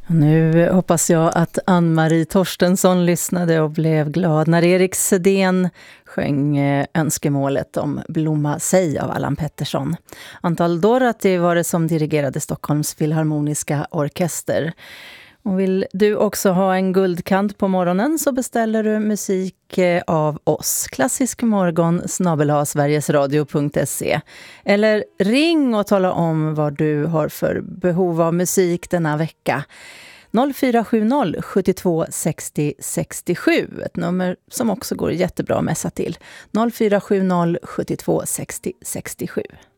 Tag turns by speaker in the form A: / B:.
A: Nu hoppas jag att Ann-Marie Torstensson lyssnade och blev glad när Erik Sedén sjöng önskemålet om Blomma sig av Allan Pettersson. Antal Dorati var det som dirigerade Stockholms Filharmoniska Orkester. Och vill du också ha en guldkant på morgonen så beställer du musik av oss. klassiskmorgon@sverigesradio.se. Eller ring och tala om vad du har för behov av musik denna vecka. 0470 72 60 67. Ett nummer som också går jättebra att messa till. 0470 72 60 67.